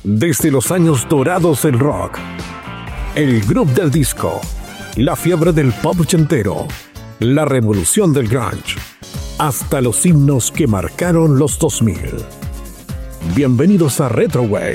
Desde los años dorados del rock, el groove del disco, la fiebre del pop ochentero, la revolución del grunge, hasta los himnos que marcaron los 2000. Bienvenidos a Retrowave.